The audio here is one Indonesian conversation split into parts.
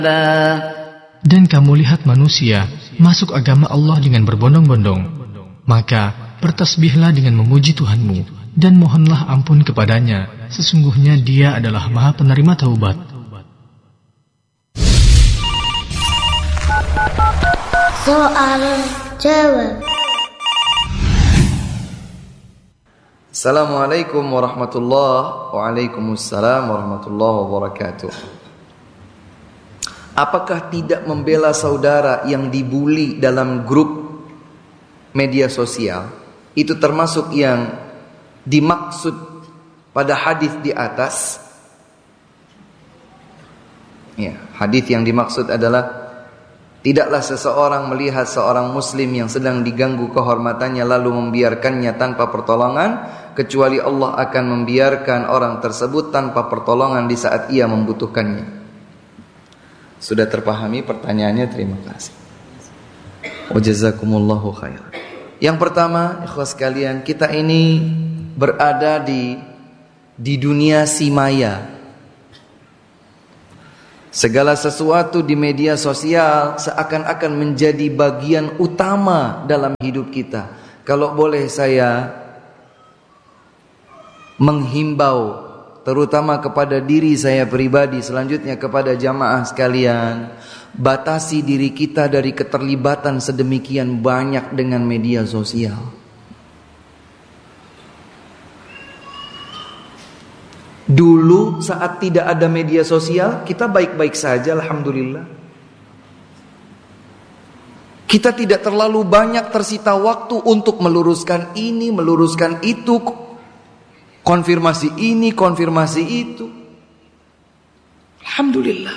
Dan kamu lihat manusia masuk agama Allah dengan berbondong-bondong, maka bertasbihlah dengan memuji Tuhanmu dan mohonlah ampun kepadanya. Sesungguhnya Dia adalah Maha Penerima Taubat. Soal jawab. Assalamualaikum warahmatullahi Waalaikumsalam warahmatullahi wabarakatuh. Apakah tidak membela saudara yang dibuli dalam grup media sosial itu termasuk yang dimaksud pada hadis di atas? Ya, hadis yang dimaksud adalah tidaklah seseorang melihat seorang muslim yang sedang diganggu kehormatannya lalu membiarkannya tanpa pertolongan, kecuali Allah akan membiarkan orang tersebut tanpa pertolongan di saat ia membutuhkannya. Sudah terpahami pertanyaannya? Terima kasih. Wa jazakumullahu khairan. Yang pertama, ikhwas sekalian, kita ini berada di dunia si maya. Segala sesuatu di media sosial seakan-akan menjadi bagian utama dalam hidup kita. Kalau boleh saya menghimbau, terutama kepada diri saya pribadi, selanjutnya kepada jamaah sekalian, batasi diri kita dari keterlibatan sedemikian banyak dengan media sosial. Dulu saat tidak ada media sosial, kita baik-baik saja, alhamdulillah. Kita tidak terlalu banyak tersita waktu untuk meluruskan ini, meluruskan itu, konfirmasi ini, konfirmasi itu. Alhamdulillah.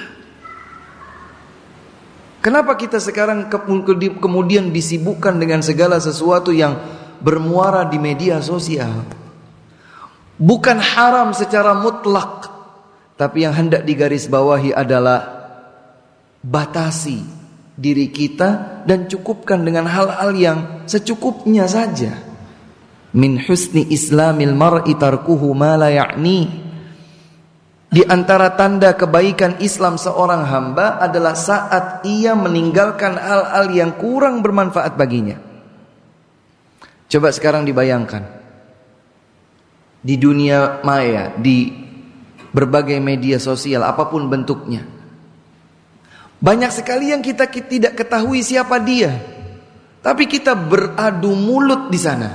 Kenapa kita sekarang kemudian disibukkan dengan segala sesuatu yang bermuara di media sosial? Bukan haram secara mutlak, tapi yang hendak digarisbawahi adalah batasi diri kita dan cukupkan dengan hal-hal yang secukupnya saja. Min husni islamil mar'i tarkuhu ma la ya'ni. Di antara tanda kebaikan Islam seorang hamba adalah saat ia meninggalkan hal-hal yang kurang bermanfaat baginya. Coba sekarang dibayangkan, di dunia maya, di berbagai media sosial apapun bentuknya, banyak sekali yang kita tidak ketahui siapa dia, tapi kita beradu mulut di sana.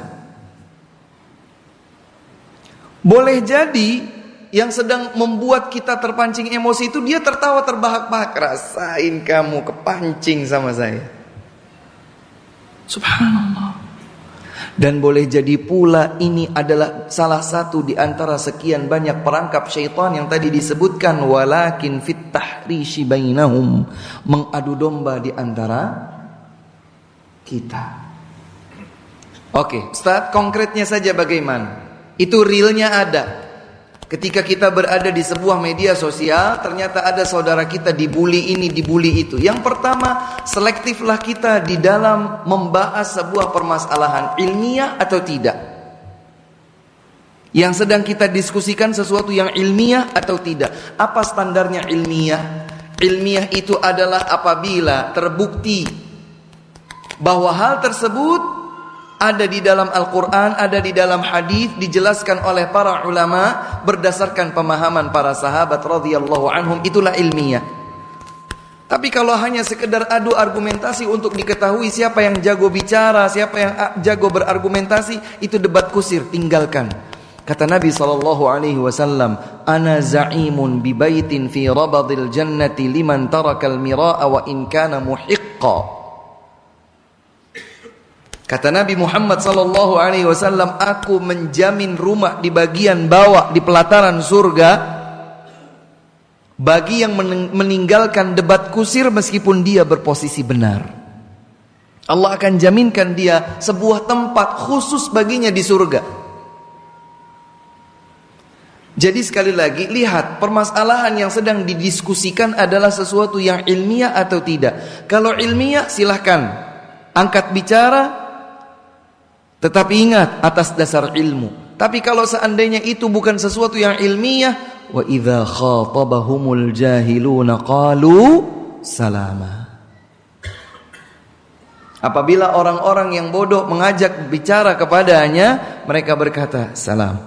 Boleh jadi yang sedang membuat kita terpancing emosi itu dia tertawa terbahak-bahak. Rasain kamu kepancing sama saya. Subhanallah. Dan boleh jadi pula ini adalah salah satu di antara sekian banyak perangkap syaitan yang tadi disebutkan, walakin fit tahrishi bainahum, mengadu domba di antara kita. Oke, Ustaz, konkretnya saja bagaimana? Itu realnya ada. Ketika kita berada di sebuah media sosial, ternyata ada saudara kita dibuli ini, dibuli itu. Yang pertama, selektiflah kita di dalam membahas sebuah permasalahan ilmiah atau tidak. Yang sedang kita diskusikan sesuatu yang ilmiah atau tidak. Apa standarnya ilmiah? Ilmiah itu adalah apabila terbukti bahwa hal tersebut ada di dalam Al-Quran, ada di dalam hadis, dijelaskan oleh para ulama berdasarkan pemahaman para sahabat radhiyallahu anhum, itulah ilmiah. Tapi kalau hanya sekedar adu argumentasi untuk diketahui siapa yang jago bicara, siapa yang jago berargumentasi, itu debat kusir, tinggalkan. Kata Nabi SAW, ana za'imun bi baitin fi rabadil jannati liman tarakal mira'a wa in kana muhiqqa. Kata Nabi Muhammad SAW, aku menjamin rumah di bagian bawah di pelataran surga bagi yang meninggalkan debat kusir meskipun dia berposisi benar. Allah akan jaminkan dia sebuah tempat khusus baginya di surga. Jadi sekali lagi, lihat permasalahan yang sedang didiskusikan adalah sesuatu yang ilmiah atau tidak. Kalau ilmiah silahkan angkat bicara, tetapi ingat atas dasar ilmu. Tapi kalau seandainya itu bukan sesuatu yang ilmiah, wa idza khatabahumul jahiluna qalu salama. Apabila orang-orang yang bodoh mengajak bicara kepadanya, mereka berkata salam.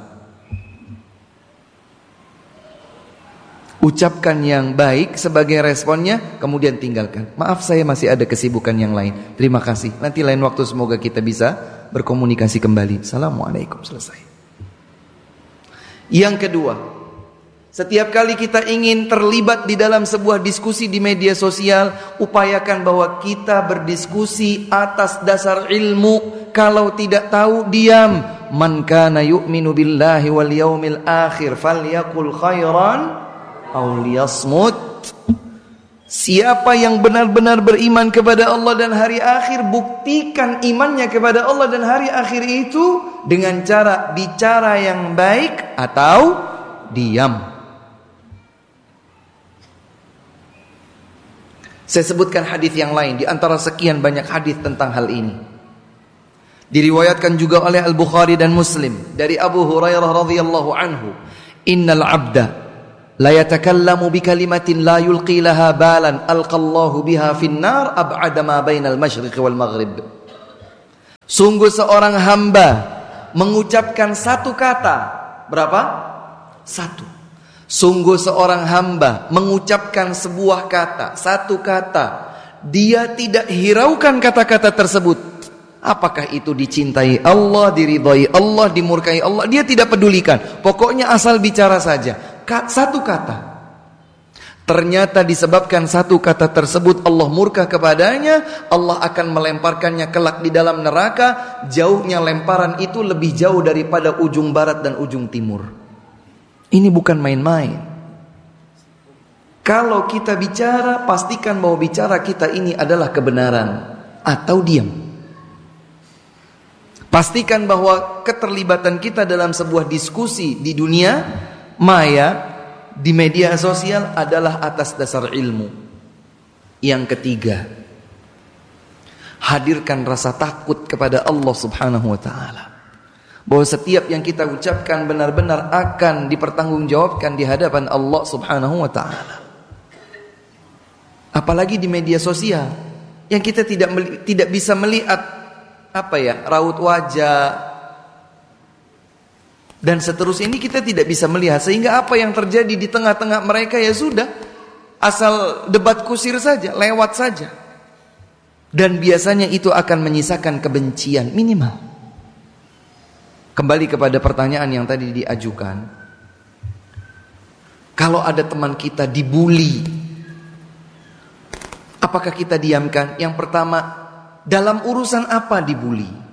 Ucapkan yang baik sebagai responnya, kemudian tinggalkan. Maaf, saya masih ada kesibukan yang lain. Terima kasih. Nanti lain waktu semoga kita bisa berkomunikasi kembali. Assalamualaikum. Selesai. Yang kedua, setiap kali kita ingin terlibat di dalam sebuah diskusi di media sosial, upayakan bahwa kita berdiskusi atas dasar ilmu. Kalau tidak tahu, diam. Man kana yu'minu billahi wal yaumil akhir falyaqul khairan aw liyasmut. Siapa yang benar-benar beriman kepada Allah dan hari akhir, buktikan imannya kepada Allah dan hari akhir itu dengan cara bicara yang baik atau diam. Saya sebutkan hadis yang lain di antara sekian banyak hadis tentang hal ini. Diriwayatkan juga oleh Al-Bukhari dan Muslim dari Abu Hurairah radhiyallahu anhu, "Innal 'abda la yatakallamu bi kalimatin la yulqi laha balan alqallahu biha finnar ab'ada ma bainal masyriqi wal maghrib." Sungguh seorang hamba mengucapkan satu kata. Berapa? Satu. Sungguh seorang hamba mengucapkan sebuah kata, satu kata. Dia tidak hiraukan kata-kata tersebut. Apakah itu dicintai Allah, diridhai Allah, dimurkai Allah, dia tidak pedulikan. Pokoknya asal bicara saja. Satu kata. Ternyata disebabkan satu kata tersebut Allah murka kepadanya, Allah akan melemparkannya kelak di dalam neraka. Jauhnya lemparan itu lebih jauh daripada ujung barat dan ujung timur. Ini bukan main-main. Kalau kita bicara, pastikan bahwa bicara kita ini adalah kebenaran atau diam. Pastikan bahwa keterlibatan kita dalam sebuah diskusi di dunia maya, di media sosial adalah atas dasar ilmu. Yang ketiga, hadirkan rasa takut kepada Allah Subhanahu wa ta'ala, bahwa setiap yang kita ucapkan benar-benar akan dipertanggungjawabkan di hadapan Allah Subhanahu wa ta'ala. Apalagi di media sosial yang kita tidak bisa melihat raut wajah dan seterusnya, ini kita tidak bisa melihat, sehingga apa yang terjadi di tengah-tengah mereka ya sudah, asal debat kusir saja, lewat saja. Dan biasanya itu akan menyisakan kebencian minimal. Kembali kepada pertanyaan yang tadi diajukan. Kalau ada teman kita dibuli, apakah kita diamkan? Yang pertama, dalam urusan apa dibuli?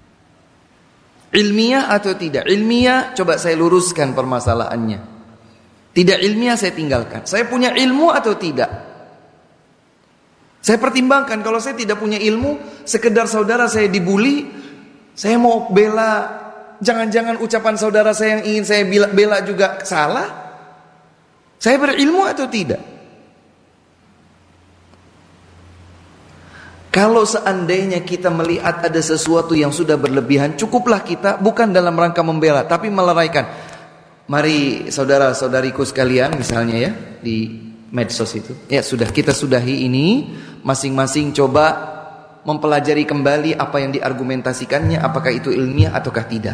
Ilmiah atau tidak? Ilmiah, coba saya luruskan permasalahannya. Tidak ilmiah saya tinggalkan. Saya punya ilmu atau tidak? Saya pertimbangkan. Kalau saya tidak punya ilmu, sekedar saudara saya dibuli, saya mau bela, jangan-jangan ucapan saudara saya yang ingin saya bela juga salah. Saya berilmu atau tidak? Kalau seandainya kita melihat ada sesuatu yang sudah berlebihan, cukuplah kita bukan dalam rangka membela, tapi meleraikan. Mari saudara-saudariku sekalian, misalnya ya di medsos itu, ya sudah, kita sudahi ini, masing-masing coba mempelajari kembali apa yang diargumentasikannya, apakah itu ilmiah ataukah tidak.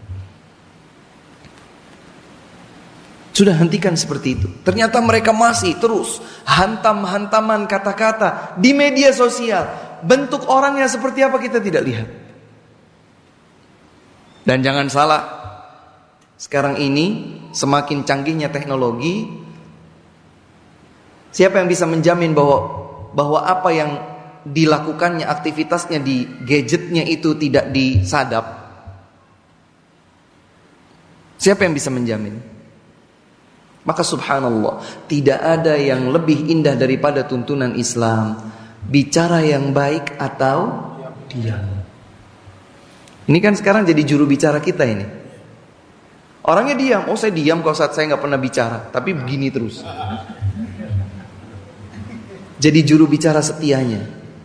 Sudah, hentikan seperti itu. Ternyata mereka masih terus hantam-hantaman kata-kata di media sosial. Bentuk orangnya seperti apa kita tidak lihat. Dan jangan salah, sekarang ini semakin canggihnya teknologi. Siapa yang bisa menjamin bahwa apa yang dilakukannya, aktivitasnya di gadgetnya itu tidak disadap? Siapa yang bisa menjamin? Maka subhanallah, tidak ada yang lebih indah daripada tuntunan Islam. Bicara yang baik atau diam. Ini kan sekarang jadi juru bicara kita ini. Orangnya diam. Oh, saya diam kalau saat saya gak pernah bicara, tapi begini terus. Jadi juru bicara setianya.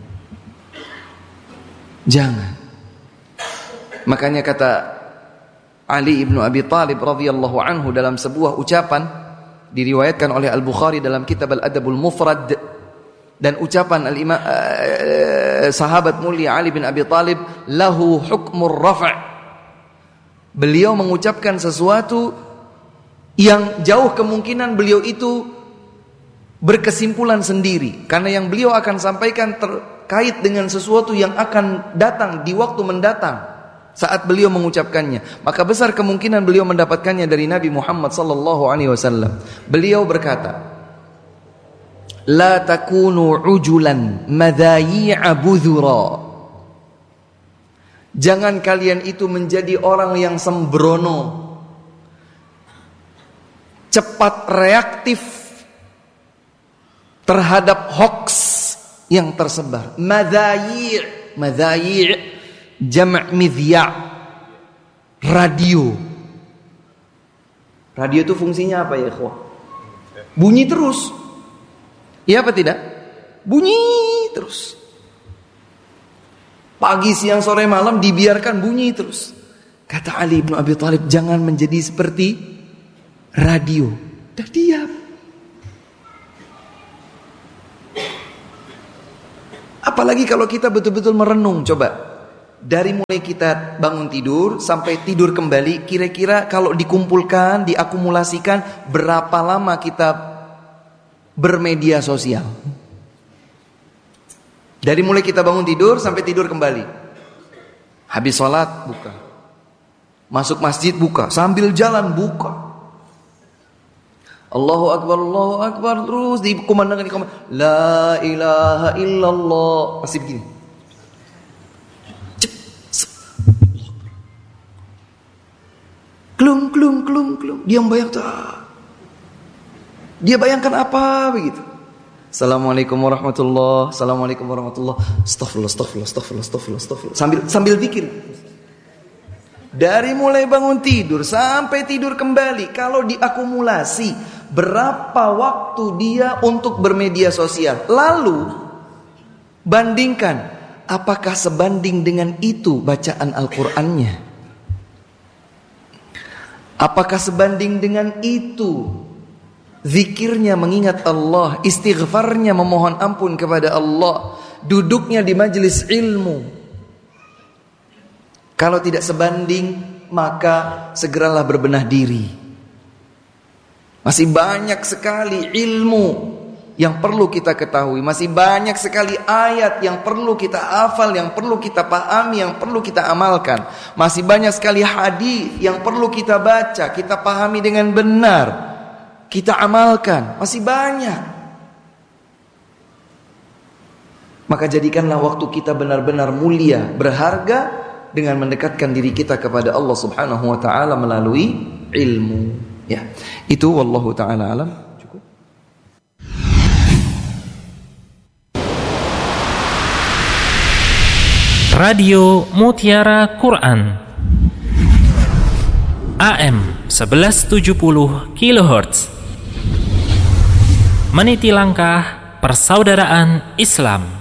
Jangan. Makanya kata Ali ibnu Abi Thalib radhiyallahu anhu dalam sebuah ucapan, diriwayatkan oleh Al-Bukhari dalam kitab Al-Adabul Mufrad, Dan ucapan sahabat mulia Ali bin Abi Thalib, lahu hukmur rafa'. Beliau mengucapkan sesuatu yang jauh kemungkinan beliau itu berkesimpulan sendiri, karena yang beliau akan sampaikan terkait dengan sesuatu yang akan datang di waktu mendatang saat beliau mengucapkannya. Maka besar kemungkinan beliau mendapatkannya dari Nabi Muhammad sallallahu alaihi wasallam. Beliau berkata, la takunu ujulan madhayi'a budhura. Jangan kalian itu menjadi orang yang sembrono, cepat reaktif terhadap hoax yang tersebar. Madhayi' jam' midya', radio. Radio itu fungsinya apa ya ikhwah? Bunyi terus. Iya apa tidak? Bunyi terus. Pagi, siang, sore, malam dibiarkan bunyi terus. Kata Ali bin Abi Thalib, jangan menjadi seperti radio. Dah diam. Apalagi kalau kita betul-betul merenung. Coba, dari mulai kita bangun tidur sampai tidur kembali, kira-kira kalau dikumpulkan, diakumulasikan, berapa lama kita bermedia sosial? Dari mulai kita bangun tidur sampai tidur kembali. Habis sholat buka, masuk masjid buka, sambil jalan buka, Allahu Akbar, terus dikumandangkan la ilaha illallah, masih begini. Klung. Dia bayangkan apa begitu. Assalamualaikum warahmatullah. Astagfirullah. Sambil pikir. Dari mulai bangun tidur sampai tidur kembali, kalau diakumulasi berapa waktu dia untuk bermedia sosial. Lalu bandingkan, apakah sebanding dengan itu bacaan Al-Qur'annya? Apakah sebanding dengan itu zikirnya mengingat Allah, istighfarnya memohon ampun kepada Allah, duduknya di majelis ilmu? Kalau tidak sebanding, maka segeralah berbenah diri. Masih banyak sekali ilmu yang perlu kita ketahui, masih banyak sekali ayat yang perlu kita hafal, yang perlu kita pahami, yang perlu kita amalkan. Masih banyak sekali hadis yang perlu kita baca, kita pahami dengan benar, kita amalkan. Masih banyak. Maka jadikanlah waktu kita benar-benar mulia, berharga, dengan mendekatkan diri kita kepada Allah Subhanahu wa taala melalui ilmu. Ya, itu wallahu taala alam. Cukup. Radio Mutiara Quran AM 1170 kHz, meniti langkah persaudaraan Islam.